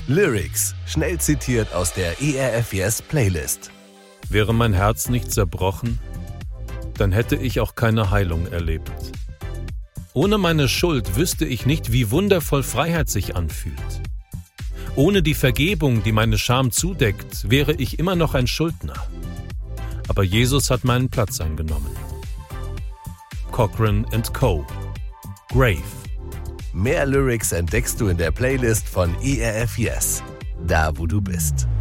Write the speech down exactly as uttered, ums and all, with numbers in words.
Lyrics, schnell zitiert aus der E R F Yes Playlist. Wäre mein Herz nicht zerbrochen, dann hätte ich auch keine Heilung erlebt. Ohne meine Schuld wüsste ich nicht, wie wundervoll Freiheit sich anfühlt. Ohne die Vergebung, die meine Scham zudeckt, wäre ich immer noch ein Schuldner. Aber Jesus hat meinen Platz eingenommen. Cochran and Co. Grave. Mehr Lyrics entdeckst du in der Playlist von E R F Yes, da wo du bist.